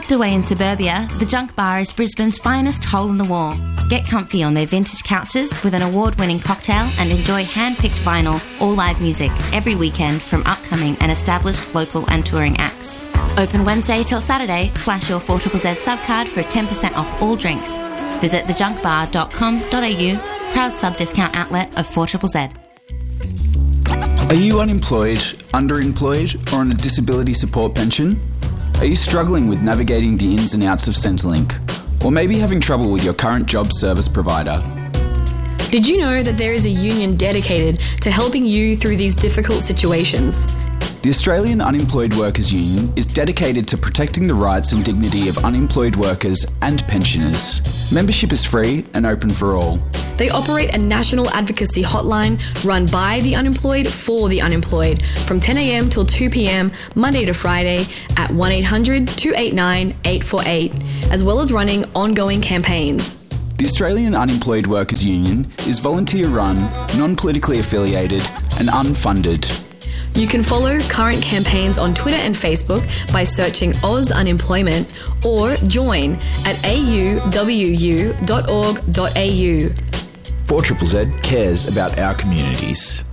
Tucked away in suburbia, the Junk Bar is Brisbane's finest hole in the wall. Get comfy on their vintage couches with an award-winning cocktail and enjoy hand-picked vinyl or live music every weekend from upcoming and established local and touring acts. Open Wednesday till Saturday. Flash your 4ZZZ subcard for 10% off all drinks. Visit thejunkbar.com.au, proud sub-discount outlet of 4ZZZ. Are you unemployed, underemployed, or on a disability support pension? Are you struggling with navigating the ins and outs of Centrelink? Or maybe having trouble with your current job service provider? Did you know that there is a union dedicated to helping you through these difficult situations? The Australian Unemployed Workers Union is dedicated to protecting the rights and dignity of unemployed workers and pensioners. Membership is free and open for all. They operate a national advocacy hotline run by the unemployed for the unemployed from 10 a.m. till 2 p.m. Monday to Friday at 1800 289 848, as well as running ongoing campaigns. The Australian Unemployed Workers Union is volunteer-run, non-politically affiliated and unfunded. You can follow current campaigns on Twitter and Facebook by searching Oz Unemployment or join at auwu.org.au. 4ZZZ cares about our communities.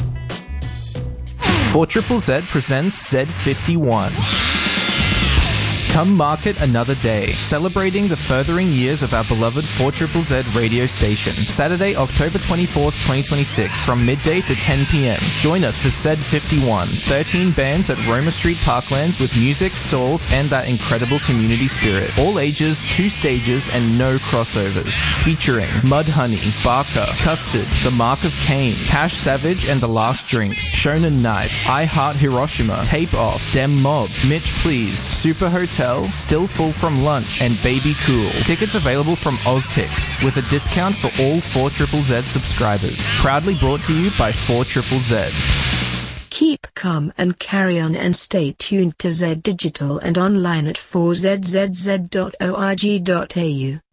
4ZZZ presents Z51. Come mark it another day, celebrating the furthering years of our beloved 4ZZZ radio station. Saturday, October 24th, 2026, from midday to 10 p.m. Join us for Z51, 13 bands at Roma Street Parklands with music, stalls, and that incredible community spirit. All ages, 2 stages, and no crossovers. Featuring Mudhoney, Barker, Custard, The Mark of Cain, Cash Savage and The Last Drinks, Shonen Knife, I Heart Hiroshima, Tape Off, Dem Mob, Mitch Please, Super Hotel, Still Full from Lunch, and Baby Cool. Tickets available from Oztix with a discount for all 4ZZZ subscribers. Proudly brought to you by 4ZZZ. Keep calm and carry on, and stay tuned to Z Digital and online at 4ZZZ.org.au.